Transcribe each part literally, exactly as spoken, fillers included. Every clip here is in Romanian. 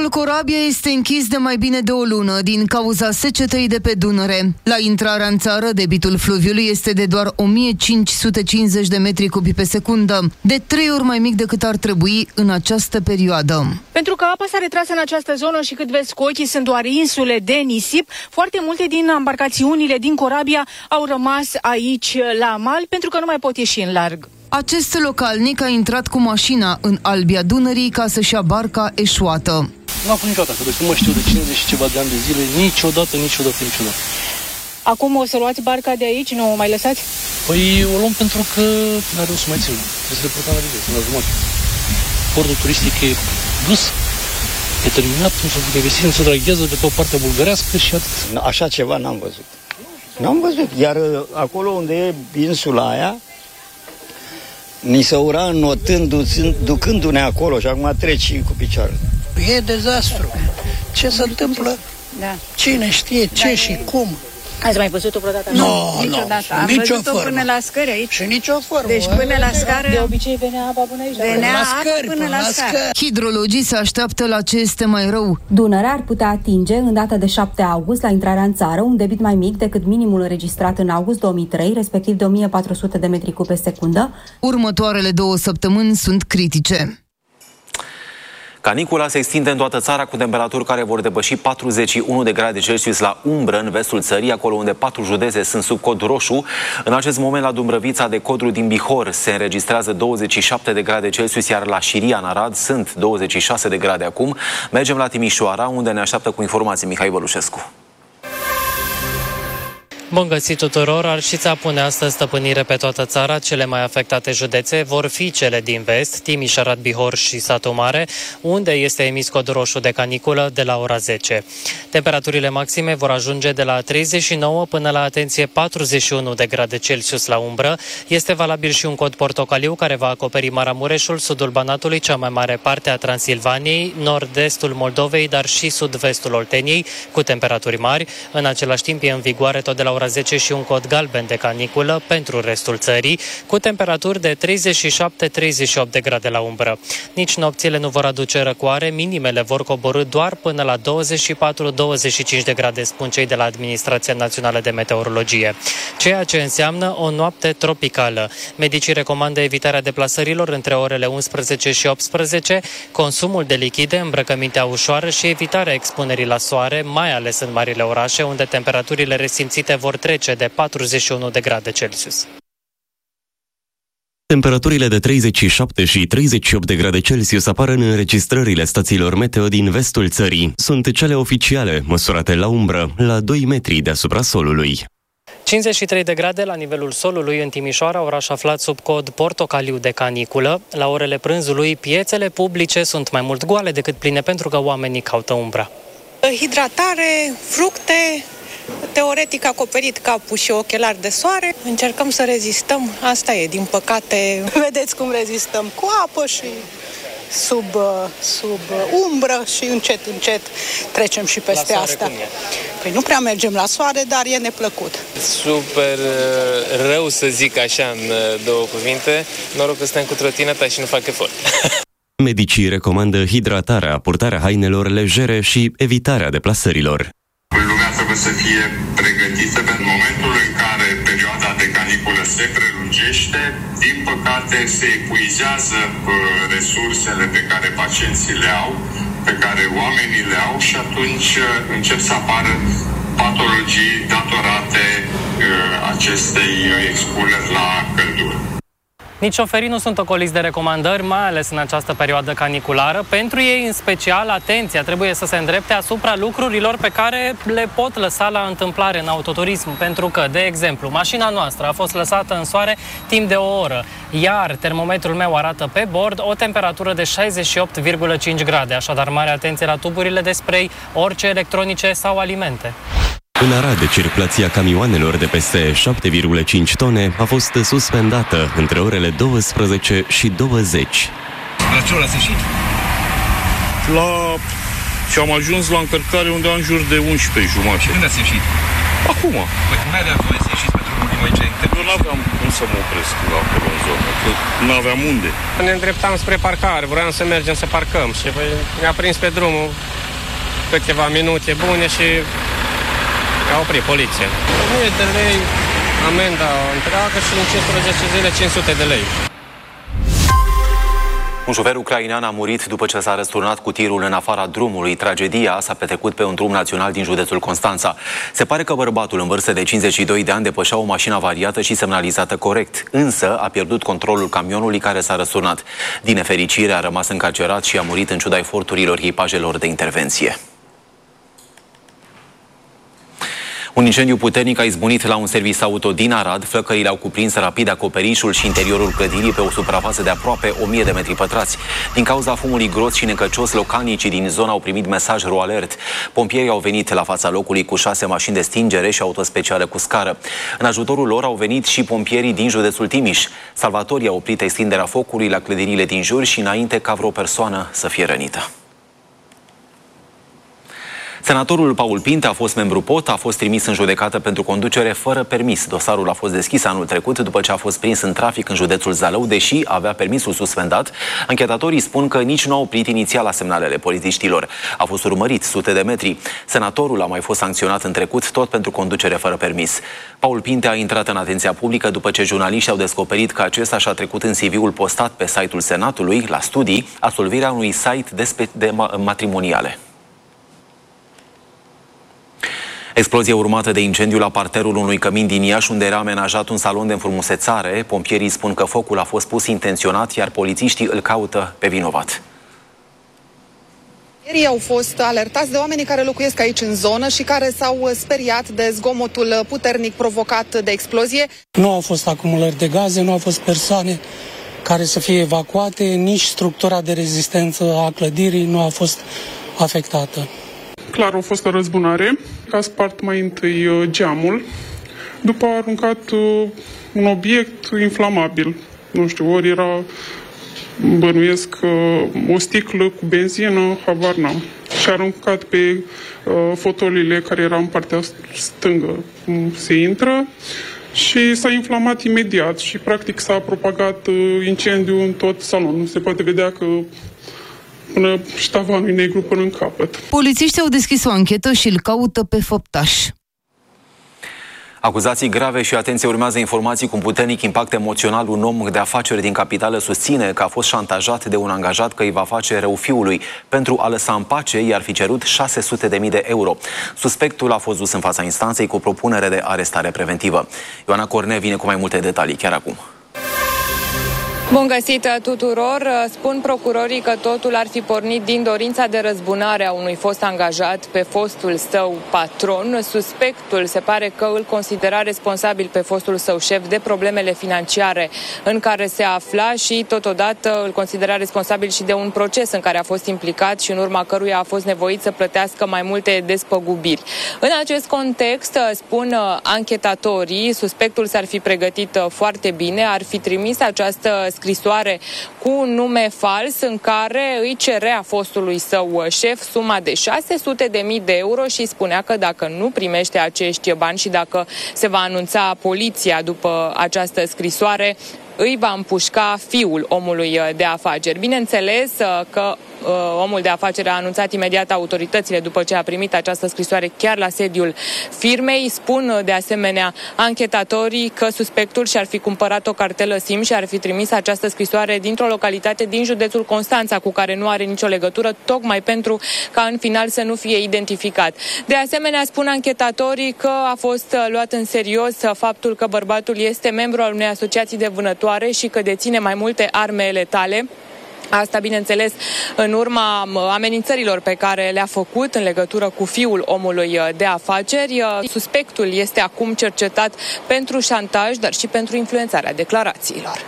Portul Corabia este închis de mai bine de o lună din cauza secetei de pe Dunăre. La intrarea în țară, debitul fluviului este de doar o mie cinci sute cincizeci de metri cubi pe secundă, de trei ori mai mic decât ar trebui în această perioadă. Pentru că apa s-a retras în această zonă și cât vezi cu ochii sunt doar insule de nisip, foarte multe din embarcațiunile din Corabia au rămas aici la mal pentru că nu mai pot ieși în larg. Acest localnic a intrat cu mașina în albia Dunării ca să-și ia barca eșuată. Nu am fost niciodată, că nu mă știu de cincizeci și ceva de ani de zile, niciodată, niciodată, niciodată. Acum o să luați barca de aici, nu o mai lăsați? Păi o luăm pentru că n-are rost să mai țin. Trebuie să le purtăm la viză, la jumătate. Portul turistic e dus, e terminat, nu s-a găsit, nu se draghează de pe o parte bulgărească și atât. Așa ceva n-am văzut. N-am văzut, iar acolo unde e insula aia, ni se ura înotând, ducându-ne acolo și acum treci cu picioarele. E dezastru. Ce se întâmplă? Da. Cine știe ce da, și cum? Ați mai văzut-o vreodată? Nu, no, niciodată. No, Am nicio văzut-o formă. până la scări aici. Și nicio formă. Deci până la scară... De obicei venea apa până aici. Venea la scări, până, până la, la scară. Hidrologii se așteaptă la ce este mai rău. Dunărea ar putea atinge, în data de șapte august, la intrarea în țară, un debit mai mic decât minimul înregistrat în august două mii trei, respectiv de o mie patru sute de metri cub pe secundă. Următoarele două săptămâni sunt critice. Canicula se extinde în toată țara cu temperaturi care vor depăși patruzeci și unu de grade Celsius la umbră în vestul țării, acolo unde patru județe sunt sub cod roșu. În acest moment la Dumbrăvița de Codru din Bihor se înregistrează douăzeci și șapte de grade Celsius, iar la Șiria, în Arad, sunt douăzeci și șase de grade acum. Mergem la Timișoara, unde ne așteaptă cu informații Mihai Bălușescu. Bun găsit tuturor! Arșița pune astăzi stăpânire pe toată țara. Cele mai afectate județe vor fi cele din vest, Timiș, Arad, Bihor și Satu Mare, unde este emis cod roșu de caniculă de la ora zece. Temperaturile maxime vor ajunge de la treizeci și nouă până la, atenție, patruzeci și unu de grade Celsius la umbră. Este valabil și un cod portocaliu care va acoperi Maramureșul, sudul Banatului, cea mai mare parte a Transilvaniei, nord-estul Moldovei, dar și sud-vestul Olteniei, cu temperaturi mari. În același timp e în vigoare tot de la ora zece și un cod galben de caniculă pentru restul țării, cu temperaturi de treizeci și șapte treizeci și opt de grade la umbră. Nici nopțile nu vor aduce răcoare, minimele vor coborî doar până la douăzeci și patru douăzeci și cinci de grade, spun cei de la Administrația Națională de Meteorologie. Ceea ce înseamnă o noapte tropicală. Medicii recomandă evitarea deplasărilor între orele unsprezece și optsprezece, consumul de lichide, îmbrăcămintea ușoară și evitarea expunerii la soare, mai ales în marile orașe, unde temperaturile resimțite vor trece de patruzeci și unu de grade Celsius. Temperaturile de treizeci și șapte și treizeci și opt de grade Celsius apar în înregistrările stațiilor meteo din vestul țării. Sunt cele oficiale, măsurate la umbră, la doi metri deasupra solului. cincizeci și trei de grade la nivelul solului în Timișoara, oraș aflat sub cod portocaliu de caniculă. La orele prânzului, piețele publice sunt mai mult goale decât pline pentru că oamenii caută umbra. Hidratare, fructe, teoretic acoperit capul și ochelari de soare. Încercăm să rezistăm, asta e, din păcate. Vedeți cum rezistăm, cu apă și sub, sub umbră și încet, încet trecem și peste asta. Păi nu prea mergem la soare, dar e neplăcut. Super rău, să zic așa în două cuvinte. Noroc că suntem cu trotineta și nu fac efort. Medicii recomandă hidratarea, purtarea hainelor legere și evitarea deplasărilor. Lumea trebuie să fie pregătită pentru momentul în care perioada de caniculă se prelungește. Din păcate se epuizează resursele pe care pacienții le au, pe care oamenii le au și atunci încep să apară patologii datorate acestei expuneri la căldură. Nici șoferii nu sunt ocoliți de recomandări, mai ales în această perioadă caniculară. Pentru ei, în special, atenția trebuie să se îndrepte asupra lucrurilor pe care le pot lăsa la întâmplare în autoturism. Pentru că, de exemplu, mașina noastră a fost lăsată în soare timp de o oră, iar termometrul meu arată pe bord o temperatură de șaizeci și opt virgulă cinci grade. Așadar, mare atenție la tuburile de spray, orice electronice sau alimente. În Arad, circulația camioanelor de peste șapte virgulă cinci tone a fost suspendată între orele douăsprezece și douăzeci. La ce oră ați ieșit? La... Și am ajuns la încărcare unde am în jur de unsprezece jumate. Și când ați ieșit? Acum. Păi cum ai avea voie să ieșiți pe drumul din aici în interior? Nu aveam cum să mă opresc acolo în zonă, că nu aveam unde. Ne îndreptam spre parcare, vroiam să mergem să parcăm și ne-a prins pe drumul câteva minute bune și a oprit poliția. o mie de lei, amenda întreagă și în cincisprezece zile cinci sute de lei. Un șofer ucrainean a murit după ce s-a răsturnat cu tirul în afara drumului. Tragedia s-a petrecut pe un drum național din județul Constanța. Se pare că bărbatul în vârstă de cincizeci și doi de ani depășea o mașină avariată și semnalizată corect, însă a pierdut controlul camionului care s-a răsturnat. Din nefericire a rămas încarcerat și a murit în ciuda eforturilor echipajelor de intervenție. Un incendiu puternic a izbunit la un serviciu auto din Arad. Flăcările au cuprins rapid acoperișul și interiorul clădirii pe o suprafață de aproape o mie de metri pătrați. Din cauza fumului gros și necăcios, localnicii din zonă au primit mesaj ro alert. Pompierii au venit la fața locului cu șase mașini de stingere și auto speciale cu scară. În ajutorul lor au venit și pompierii din județul Timiș. Salvatorii au oprit extinderea focului la clădirile din jur și înainte ca vreo persoană să fie rănită. Senatorul Paul Pinte a fost membru P O T, a fost trimis în judecată pentru conducere fără permis. Dosarul a fost deschis anul trecut după ce a fost prins în trafic în județul Zalău, deși avea permisul suspendat. Anchetatorii spun că nici nu au oprit inițial semnalele polițiștilor. A fost urmărit sute de metri. Senatorul a mai fost sancționat în trecut, tot pentru conducere fără permis. Paul Pinte a intrat în atenția publică după ce jurnaliștii au descoperit că acesta și-a trecut în C V-ul postat pe site-ul Senatului, la studii, absolvirea unui site de, de matrimoniale. Explozie urmată de incendiu la parterul unui cămin din Iași, unde era amenajat un salon de înfrumusețare. Pompierii spun că focul a fost pus intenționat, iar polițiștii îl caută pe vinovat. Ei au fost alertați de oamenii care locuiesc aici în zonă și care s-au speriat de zgomotul puternic provocat de explozie. Nu au fost acumulări de gaze, nu au fost persoane care să fie evacuate, nici structura de rezistență a clădirii nu a fost afectată. Clar, a fost o răzbunare, a spart mai întâi geamul, după a aruncat un obiect inflamabil. Nu știu, ori era, bănuiesc, o sticlă cu benzină, habar n-am. Și a aruncat pe fotoliile care erau în partea stângă, cum se intră, și s-a inflamat imediat și practic s-a propagat incendiu în tot salonul. Se poate vedea că până ștavanul e negru până în capăt. Polițiștii au deschis o anchetă și îl caută pe făptaș. Acuzații grave și, atenție, urmează informații cu un puternic impact emoțional. Un om de afaceri din capitală susține că a fost șantajat de un angajat că îi va face rău fiului. Pentru a lăsa în pace, i-ar fi cerut șase sute de mii de euro. Suspectul a fost dus în fața instanței cu propunere de arestare preventivă. Ioana Corne vine cu mai multe detalii chiar acum. Bun găsit tuturor! Spun procurorii că totul ar fi pornit din dorința de răzbunare a unui fost angajat pe fostul său patron. Suspectul se pare că îl considera responsabil pe fostul său șef de problemele financiare în care se afla și totodată îl considera responsabil și de un proces în care a fost implicat și în urma căruia a fost nevoit să plătească mai multe despăgubiri. În acest context, spun anchetatorii, suspectul s-ar fi pregătit foarte bine, ar fi trimis această scrisoare cu un nume fals în care îi cerea fostului său șef suma de șase sute de mii de euro și spunea că dacă nu primește acești bani și dacă se va anunța poliția după această scrisoare, îi va împușca fiul omului de afaceri. Bineînțeles că uh, omul de afaceri a anunțat imediat autoritățile după ce a primit această scrisoare chiar la sediul firmei. Spun de asemenea anchetatorii că suspectul și-ar fi cumpărat o cartelă SIM și ar fi trimis această scrisoare dintr-o localitate din județul Constanța cu care nu are nicio legătură, tocmai pentru ca în final să nu fie identificat. De asemenea, spun anchetatorii că a fost luat în serios faptul că bărbatul este membru al unei asociații de vânătoare și că deține mai multe arme letale. Asta, bineînțeles, în urma amenințărilor pe care le-a făcut în legătură cu fiul omului de afaceri. Suspectul este acum cercetat pentru șantaj, dar și pentru influențarea declarațiilor.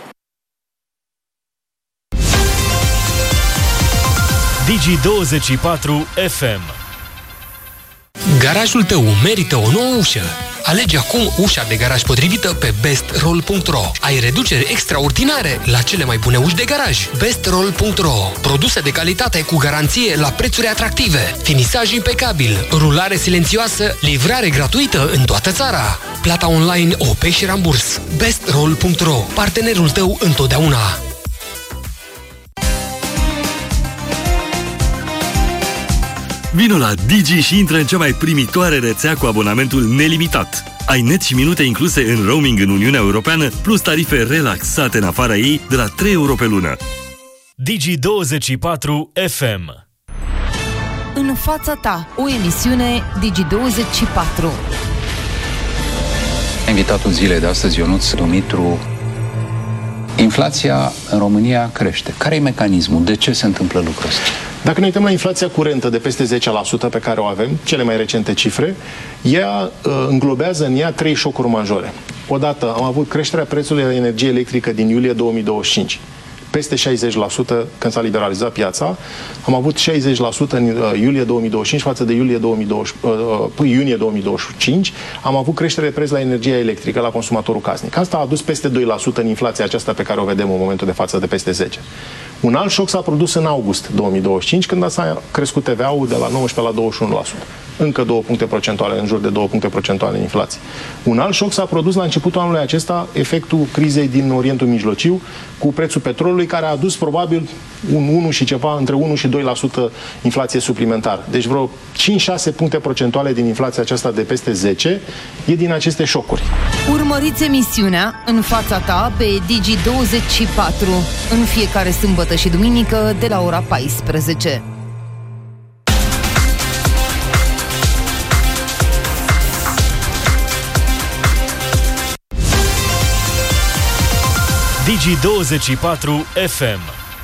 Digi douăzeci și patru F M. Garajul tău merită o nouă ușă. Alege acum ușa de garaj potrivită pe best roll punct ro. Ai reduceri extraordinare la cele mai bune uși de garaj. best roll punct ro. Produse de calitate cu garanție la prețuri atractive. Finisaj impecabil, rulare silențioasă, livrare gratuită în toată țara. Plata online O P și ramburs. best roll punct ro. Partenerul tău întotdeauna. Vino la Digi și intră în cea mai primitoare rețea cu abonamentul nelimitat. Ai net și minute incluse în roaming în Uniunea Europeană, plus tarife relaxate în afara ei de la trei euro pe lună. Digi douăzeci și patru F M. În fața ta, o emisiune Digi douăzeci și patru. Invitatul zilei de astăzi, Ionuț Dumitru. Inflația în România crește. Care e mecanismul? De ce se întâmplă lucrul ăsta? Dacă ne uităm la inflația curentă de peste zece la sută pe care o avem, cele mai recente cifre, ea uh, înglobează în ea trei șocuri majore. Odată am avut creșterea prețului la energie electrică din iulie două mii douăzeci și cinci. Peste șaizeci la sută când s-a liberalizat piața. Am avut șaizeci la sută în uh, iulie două mii douăzeci și cinci față de iulie două mii douăzeci, uh, uh, iunie două mii douăzeci și cinci. Am avut creștere de preț la energia electrică, la consumatorul casnic. Asta a adus peste doi la sută în inflația aceasta pe care o vedem în momentul de față de peste zece. Un alt șoc s-a produs în august două mii douăzeci și cinci, când s-a crescut T V A-ul de la nouăsprezece la douăzeci și unu la sută. Încă două puncte procentuale, în jur de două puncte procentuale în inflație. Un alt șoc s-a produs la începutul anului acesta, efectul crizei din Orientul Mijlociu, cu prețul petrolului, care a adus probabil un unu și ceva, între unu și doi la sută inflație suplimentară. Deci vreo cinci șase puncte procentuale din inflația aceasta de peste zece e din aceste șocuri. Urmăriți emisiunea În fața ta pe Digi douăzeci și patru în fiecare sâmbătă și duminică de la ora paisprezece. Digi douăzeci și patru F M.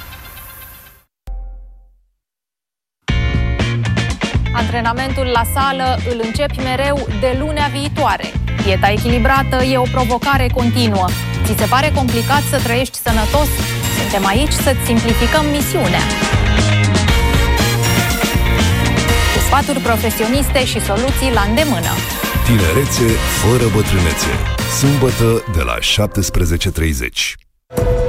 Antrenamentul la sală îl începi mereu de lunea viitoare. Dieta echilibrată e o provocare continuă. Ți se pare complicat să trăiești sănătos? Suntem aici să-ți simplificăm misiunea. Cu sfaturi profesioniste și soluții la îndemână. Tinerețe fără bătrânețe. Sâmbătă de la șaptesprezece și treizeci.